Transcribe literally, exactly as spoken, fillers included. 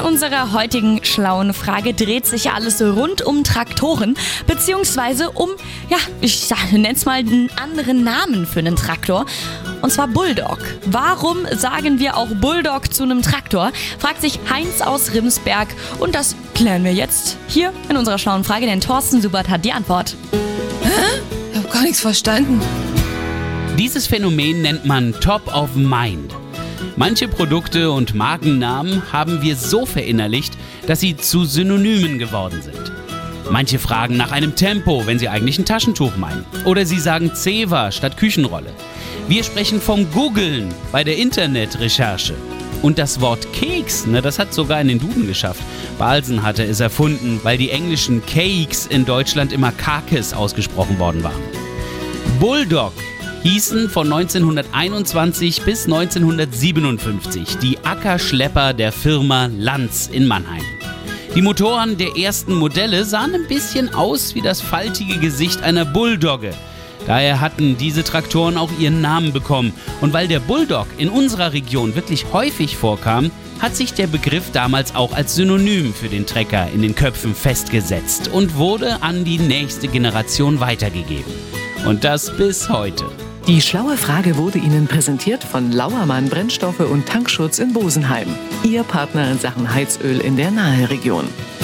unserer heutigen schlauen Frage dreht sich ja alles rund um Traktoren, beziehungsweise um, ja, ich nenne es mal einen anderen Namen für einen Traktor, und zwar Bulldog. Warum sagen wir auch Bulldog zu einem Traktor, fragt sich Heinz aus Rimsberg, und das klären wir jetzt hier in unserer schlauen Frage, denn Thorsten Subert hat die Antwort. Hä? Ich hab gar nichts verstanden. Dieses Phänomen nennt man Top of Mind. Manche Produkte und Markennamen haben wir so verinnerlicht, dass sie zu Synonymen geworden sind. Manche fragen nach einem Tempo, wenn sie eigentlich ein Taschentuch meinen. Oder sie sagen Zewa statt Küchenrolle. Wir sprechen vom Googlen bei der Internetrecherche. Und das Wort Keks, ne, das hat sogar in den Duden geschafft. Balsen hatte es erfunden, weil die englischen Cakes in Deutschland immer Kakes ausgesprochen worden waren. Bulldog hießen von neunzehnhunderteinundzwanzig bis neunzehnhundertsiebenundfünfzig die Ackerschlepper der Firma Lanz in Mannheim. Die Motoren der ersten Modelle sahen ein bisschen aus wie das faltige Gesicht einer Bulldogge. Daher hatten diese Traktoren auch ihren Namen bekommen. Und weil der Bulldog in unserer Region wirklich häufig vorkam, hat sich der Begriff damals auch als Synonym für den Trecker in den Köpfen festgesetzt und wurde an die nächste Generation weitergegeben. Und das bis heute. Die schlaue Frage wurde Ihnen präsentiert von Lauermann Brennstoffe und Tankschutz in Bosenheim. Ihr Partner in Sachen Heizöl in der Naheregion.